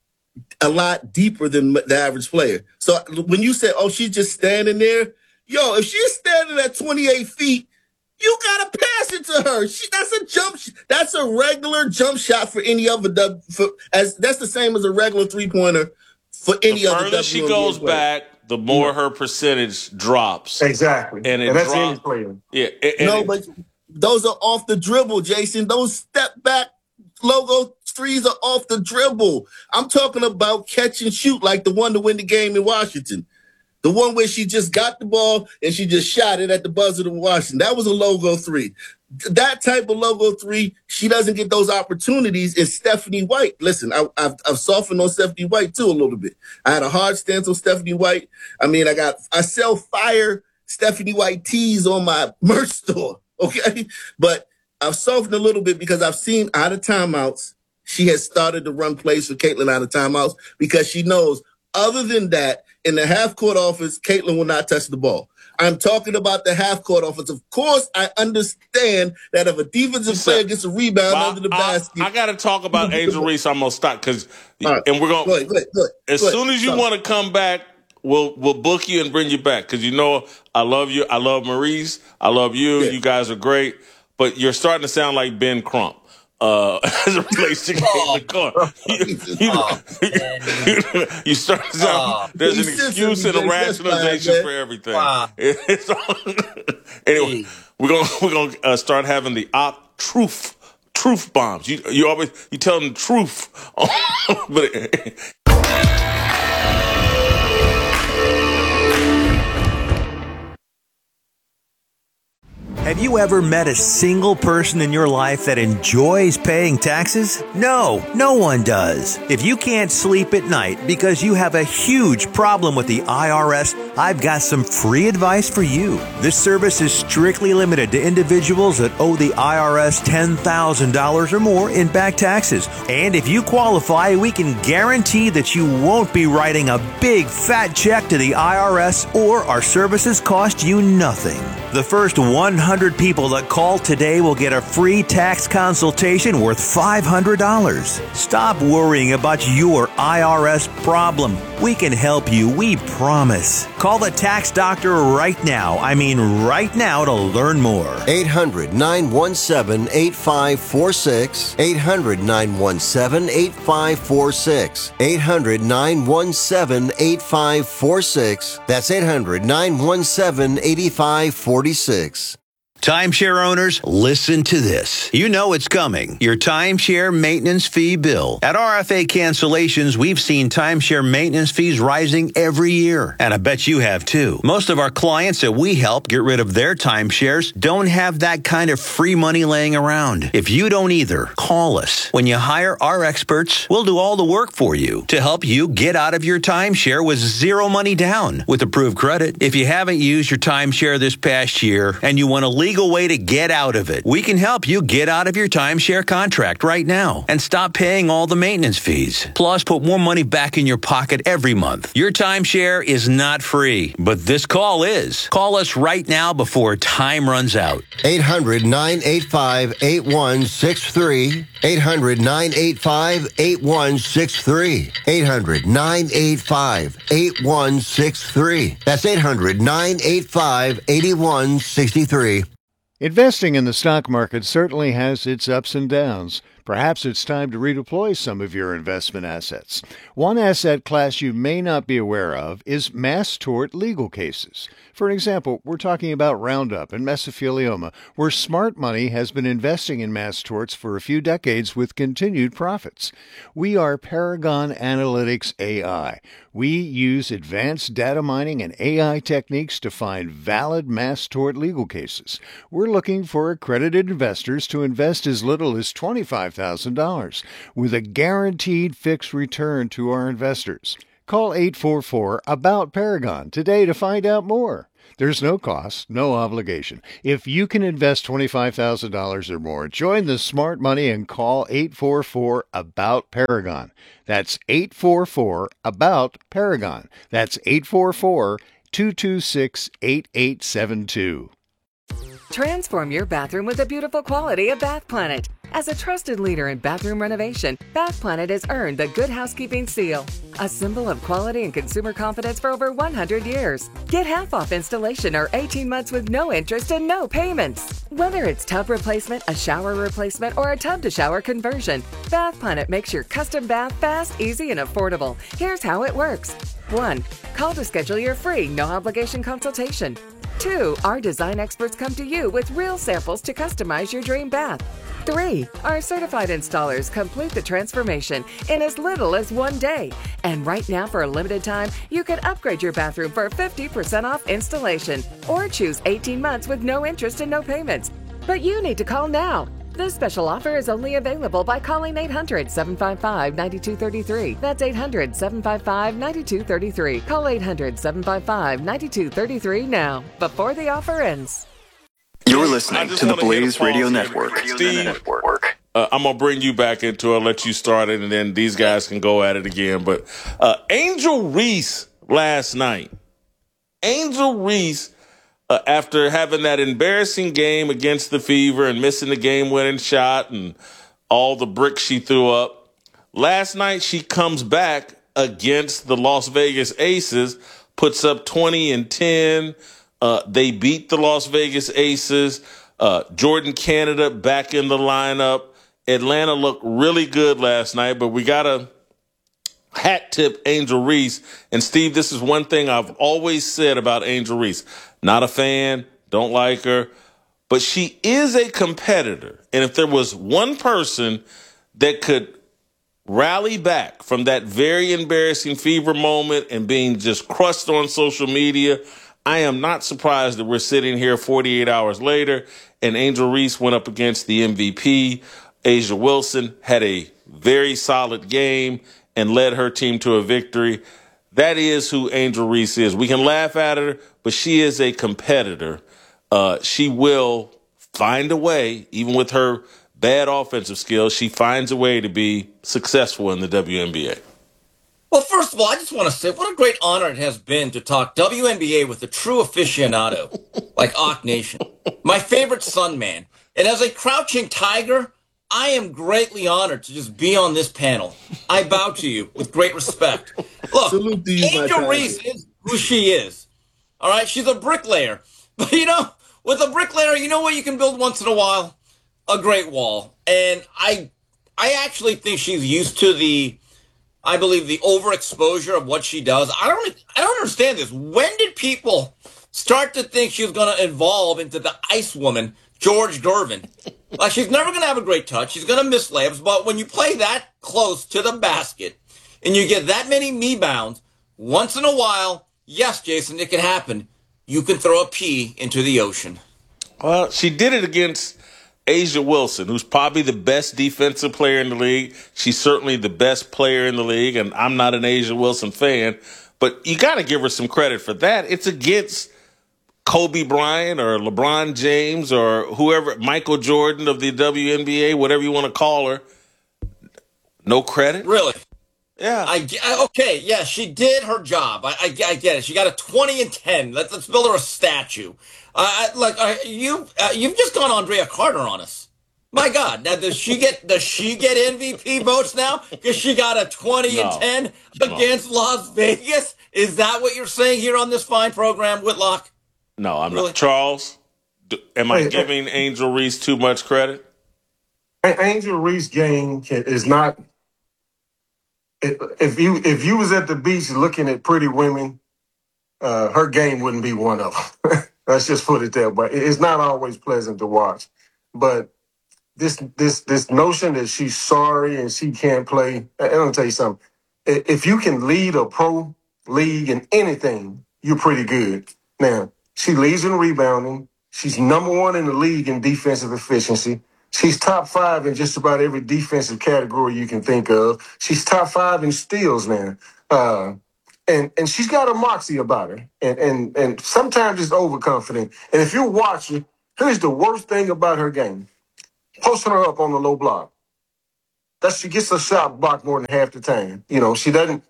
[SPEAKER 9] a lot deeper than the average player. So when you say, oh, she's just standing there, if she's standing at 28 feet, you got to pass it to her. That's a regular jump shot for any other. That's the same as a regular three-pointer for any other.
[SPEAKER 1] The further she goes back, the more her percentage drops.
[SPEAKER 8] Exactly.
[SPEAKER 1] And that's any
[SPEAKER 8] player.
[SPEAKER 1] Yeah.
[SPEAKER 9] But those are off the dribble, Jason. Those step back logo threes are off the dribble. I'm talking about catch and shoot like the one to win the game in Washington. The one where she just got the ball and she just shot it at the buzzer in Washington. That was a logo three. That type of logo three, she doesn't get those opportunities. It's Stephanie White. Listen, I've softened on Stephanie White too a little bit. I had a hard stance on Stephanie White. I mean, I sell fire Stephanie White tees on my merch store. Okay. But I've softened a little bit because I've seen out of timeouts, she has started to run plays for Caitlin out of timeouts because she knows other than that, in the half-court offense, Caitlin will not touch the ball. I'm talking about the half-court offense. Of course, I understand that if a defensive player gets a rebound under the basket.
[SPEAKER 1] I got to talk about Angel Reese. I'm going to stop because, and we're going to, as soon as you want to come back, we'll book you and bring you back because I love you. I love Maurice. I love you. Yeah. You guys are great. But you're starting to sound like Ben Crump. As it relates to Caitlin Clark. You start to sound, there's an excuse and a rationalization for everything. Wow. Anyway, we're gonna start having the truth bombs. You tell them the truth. But
[SPEAKER 2] Have you ever met a single person in your life that enjoys paying taxes? No, no one does. If you can't sleep at night because you have a huge problem with the IRS, I've got some free advice for you. This service is strictly limited to individuals that owe the IRS $10,000 or more in back taxes. And if you qualify, we can guarantee that you won't be writing a big fat check to the IRS or our services cost you nothing. The first 100 people that call today will get a free tax consultation worth $500. Stop worrying about your IRS problem. We can help you, we promise. Call the tax doctor right now. I mean right now to learn more.
[SPEAKER 3] 800-917-8546. 800-917-8546. 800-917-8546. That's 800-917-8546.
[SPEAKER 2] Timeshare owners, listen to this. You know it's coming. Your timeshare maintenance fee bill. At RFA Cancellations, we've seen timeshare maintenance fees rising every year. And I bet you have too. Most of our clients that we help get rid of their timeshares don't have that kind of free money laying around. If you don't either, call us. When you hire our experts, we'll do all the work for you to help you get out of your timeshare with zero money down with approved credit. If you haven't used your timeshare this past year and you want to leave legal way to get out of it. We can help you get out of your timeshare contract right now and stop paying all the maintenance fees. Plus, put more money back in your pocket every month. Your timeshare is not free, but this call is. Call us right now before time runs out.
[SPEAKER 3] 800-985-8163. 800-985-8163. 800-985-8163. That's 800-985-8163.
[SPEAKER 4] Investing in the stock market certainly has its ups and downs. Perhaps it's time to redeploy some of your investment assets. One asset class you may not be aware of is mass tort legal cases. For example, we're talking about Roundup and mesothelioma, where smart money has been investing in mass torts for a few decades with continued profits. We are Paragon Analytics AI. We use advanced data mining and AI techniques to find valid mass tort legal cases. We're looking for accredited investors to invest as little as $25,000 with a guaranteed fixed return to our investors. Call 844-ABOUT-PARAGON today to find out more. There's no cost, no obligation. If you can invest $25,000 or more, join the smart money and call 844-ABOUT-PARAGON. That's 844-ABOUT-PARAGON. That's 844-226-8872.
[SPEAKER 5] Transform your bathroom with the beautiful quality of Bath Planet. As a trusted leader in bathroom renovation, Bath Planet has earned the Good Housekeeping Seal, a symbol of quality and consumer confidence for over 100 years. Get half off installation or 18 months with no interest and no payments. Whether it's tub replacement, a shower replacement, or a tub-to-shower conversion, Bath Planet makes your custom bath fast, easy, and affordable. Here's how it works. 1. Call to schedule your free, no-obligation consultation. 2. Our design experts come to you with real samples to customize your dream bath. 3. Our certified installers complete the transformation in as little as 1 day. And right now, for a limited time, you can upgrade your bathroom for 50% off installation or choose 18 months with no interest and no payments. But you need to call now. This special offer is only available by calling 800-755-9233. That's 800-755-9233. Call 800-755-9233 now, before the offer ends.
[SPEAKER 13] You're listening to the Blaze Radio Network.
[SPEAKER 1] Steve, I'm going to bring you back into it, let you start it, and then these guys can go at it again. But Angel Reese last night. Angel Reese, after having that embarrassing game against the Fever and missing the game-winning shot and all the bricks she threw up, last night she comes back against the Las Vegas Aces, puts up 20 and 10. They beat the Las Vegas Aces. Jordan Canada back in the lineup. Atlanta looked really good last night, but we got to hat tip Angel Reese. And, Steve, this is one thing I've always said about Angel Reese. Not a fan, don't like her, but she is a competitor. And if there was one person that could rally back from that very embarrassing Fever moment and being just crushed on social media, I am not surprised that we're sitting here 48 hours later and Angel Reese went up against the MVP. A'ja Wilson had a very solid game and led her team to a victory. That is who Angel Reese is. We can laugh at her, but she is a competitor. She will find a way, even with her bad offensive skills, she finds a way to be successful in the WNBA.
[SPEAKER 7] Well, first of all, I just want to say what a great honor it has been to talk WNBA with a true aficionado like Ak Nation, my favorite Sun man. And as a crouching tiger, I am greatly honored to just be on this panel. I bow to you with great respect. Look, Angel Reese is who she is. All right, she's a bricklayer. But, with a bricklayer, you know what you can build once in a while? A great wall. And I actually think she's used to the overexposure of what she does. I don't understand this. When did people start to think she was going to evolve into the Ice Woman, George Gervin? Like, she's never going to have a great touch. She's going to miss layups. But when you play that close to the basket and you get that many rebounds, once in a while, yes, Jason, it can happen. You can throw a pea into the ocean.
[SPEAKER 1] Well, she did it against A'ja Wilson, who's probably the best defensive player in the league. She's certainly the best player in the league, and I'm not an A'ja Wilson fan, but you got to give her some credit for that. It's against Kobe Bryant or LeBron James or whoever, Michael Jordan of the WNBA, whatever you want to call her, no credit?
[SPEAKER 7] Really?
[SPEAKER 1] Yeah.
[SPEAKER 7] Okay, yeah, she did her job. I get it. She got a 20 and 10. Let's build her a statue. You've just gone Andrea Carter on us. My God, now does she get MVP votes now because she got a 20 and 10 against Las Vegas? Is that what you're saying here on this fine program, Whitlock?
[SPEAKER 1] No, I'm not. Charles, am I giving Angel Reese too much credit?
[SPEAKER 8] Angel Reese game is not. If you was at the beach looking at pretty women, her game wouldn't be one of them. Let's just put it that way. It's not always pleasant to watch, but this notion that she's sorry and she can't play. I'm gonna tell you something. If you can lead a pro league in anything, you're pretty good. Now she leads in rebounding. She's number 1 in the league in defensive efficiency. She's top 5 in just about every defensive category you can think of. She's top 5 in steals now. And she's got a moxie about her. And sometimes it's overconfident. And if you're watching, here's the worst thing about her game. Posting her up on the low block. She gets a shot blocked more than half the time. You know, she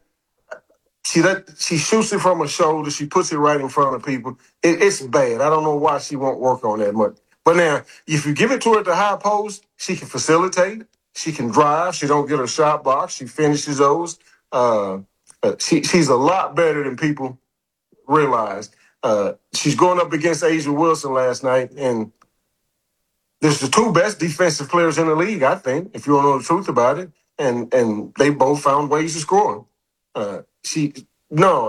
[SPEAKER 8] shoots it from her shoulder. She puts it right in front of people. It's bad. I don't know why she won't work on that much. But now, if you give it to her at the high post, she can facilitate. She can drive. She don't get her shot blocked. She finishes those. She's a lot better than people realize. She's going up against A'ja Wilson last night, and there's the 2 best defensive players in the league, I think, if you don't know the truth about it. And they both found ways to score. No,